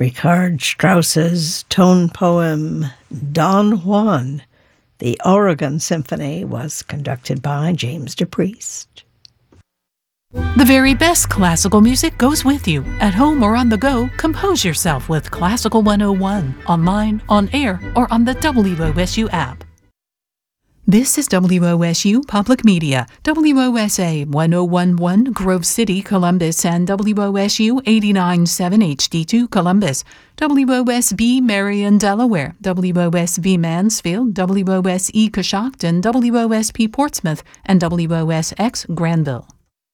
Richard Strauss's tone poem Don Juan, the Oregon Symphony, was conducted by James DePriest. The very best classical music goes with you. At home or on the go, compose yourself with Classical 101, online, on air, or on the WOSU app. This is WOSU Public Media, WOSA 1011 Grove City, Columbus, and WOSU 89.7 HD2 Columbus, WOSB Marion, Delaware, WOSB Mansfield, WOSE Coshocton, WOSP Portsmouth, and WOSX Granville.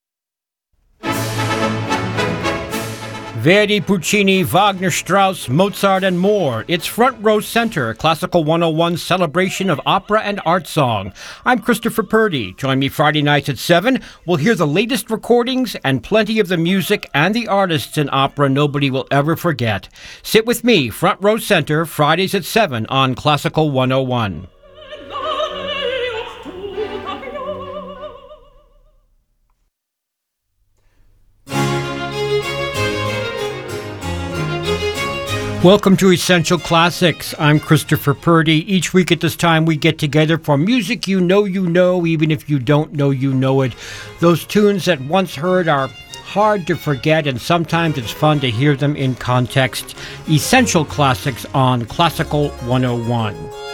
Verdi, Puccini, Wagner, Strauss, Mozart, and more. It's Front Row Center, Classical 101 celebration of opera and art song. I'm Christopher Purdy. Join me Friday nights at 7. We'll hear the latest recordings and plenty of the music and the artists in opera nobody will ever forget. Sit with me, Front Row Center, Fridays at 7 on Classical 101. Welcome to Essential Classics. I'm Christopher Purdy. Each week at this time we get together for music you know, even if you don't know you know it. Those tunes that once heard are hard to forget, and sometimes it's fun to hear them in context. Essential Classics on Classical 101.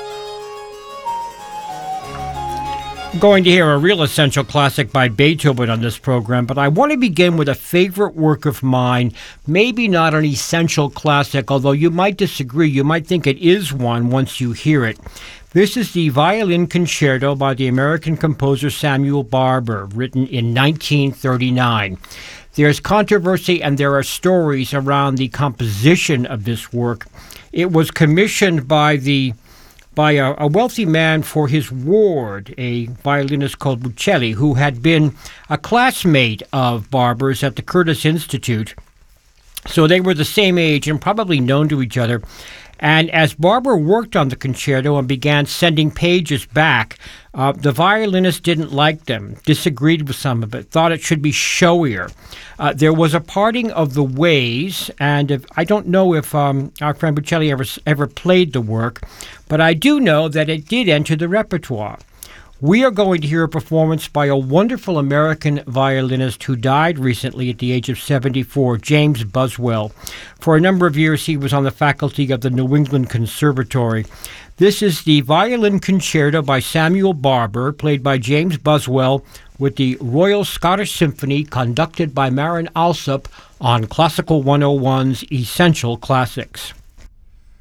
I'm going to hear a real essential classic by Beethoven on this program, but I want to begin with a favorite work of mine, maybe not an essential classic, although you might disagree. You might think it is one once you hear it. This is the Violin Concerto by the American composer Samuel Barber, written in 1939. There's controversy and there are stories around the composition of this work. It was commissioned by a wealthy man for his ward, a violinist called Buccelli, who had been a classmate of Barber's at the Curtis Institute. So they were the same age and probably known to each other. And as Barber worked on the concerto and began sending pages back, the violinist didn't like them, disagreed with some of it, thought it should be showier. There was a parting of the ways, and I don't know if our friend Buccelli ever played the work, but I do know that it did enter the repertoire. We are going to hear a performance by a wonderful American violinist who died recently at the age of 74, James Buswell. For a number of years, he was on the faculty of the New England Conservatory. This is the Violin Concerto by Samuel Barber, played by James Buswell, with the Royal Scottish Symphony, conducted by Marin Alsop on Classical 101's Essential Classics.